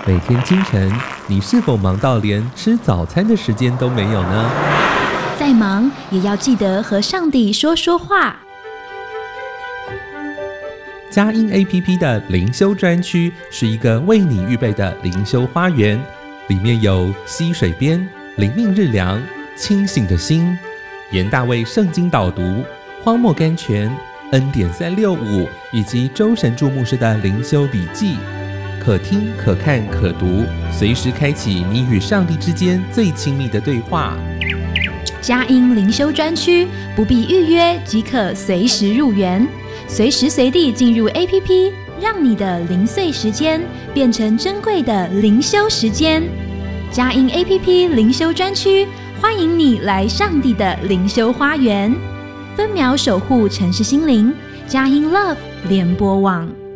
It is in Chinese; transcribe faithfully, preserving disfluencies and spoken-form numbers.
每天清晨，你是否忙到连吃早餐的时间都没有呢？ 再忙也要记得和上帝说说话。 佳音 A P P 的灵修专区是一个为你预备的灵修花园，里面有溪水边、灵命日粮、清醒的心、严大卫圣经导读、荒漠甘泉、恩典三六五以及周神助牧师的灵修笔记。可听可看可读，随时开启你与上帝之间最亲密的对话。 佳音灵修专区不必预约即可随时入园，随时随地进入 A P P， 让你的零碎时间变成珍贵的灵修时间。佳音 A P P 灵修专区欢迎你来上帝的灵修花园，分秒守护城市心灵。佳音 Love 联播网。